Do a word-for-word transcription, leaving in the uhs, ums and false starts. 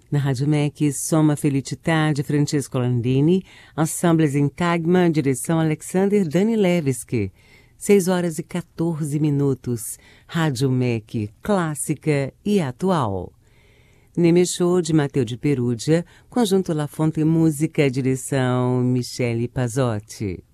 Na Rádio M E C, Soma Felicità de Francesco Landini, Ensemble Sintagma, direção Alexander Danilevski. seis horas e quatorze minutos. Rádio M E C, clássica e atual. Neme Show de Matteo de Perugia, conjunto La Fonte Música, direção Michele Pazzotti.